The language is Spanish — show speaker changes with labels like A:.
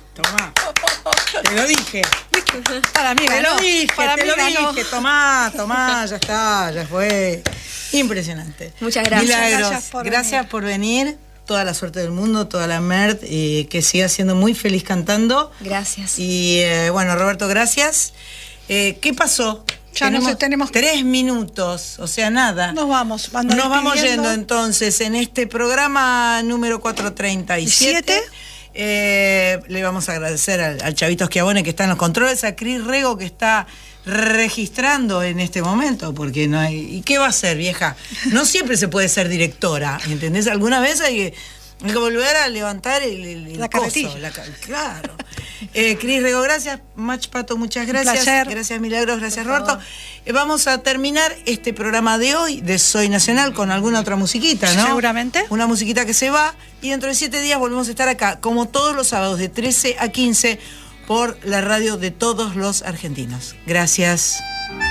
A: Tomá. Te lo dije.
B: Para mí
A: Te
B: ganó.
A: lo dije,
B: Para
A: te
B: mí
A: lo
B: ganó.
A: dije. Tomá, ya está, ya fue. Impresionante.
C: Muchas gracias.
A: Milagros,
B: Gracias
A: por venir. Toda la suerte del mundo, toda la MERD, que siga siendo muy feliz cantando.
C: Gracias.
A: Y bueno, Roberto, gracias. ¿Qué pasó?
B: Ya tenemos
A: 3 minutos, o sea, nada.
B: Nos vamos.
A: Nos vamos yendo entonces en este programa número 437. Le vamos a agradecer al Chavito Schiavone que está en los controles, a Cris Rego que está registrando en este momento, porque no hay... ¿Y qué va a hacer, vieja? No siempre se puede ser directora, ¿entendés? Alguna vez hay que volver a levantar
B: la carretilla.
A: Claro. Cris Rego, gracias. Mach Pato, muchas gracias.
B: Un placer.
A: Gracias, Milagros, gracias, Roberto. Vamos a terminar este programa de hoy de Soy Nacional con alguna otra musiquita, ¿no?
B: Seguramente.
A: Una musiquita que se va y dentro de 7 días volvemos a estar acá, como todos los sábados de 13 a 15 por la radio de todos los argentinos. Gracias.